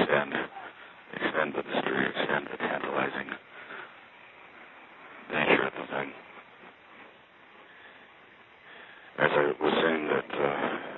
extend the mystery, extend the tantalizing nature of the thing. As I was saying that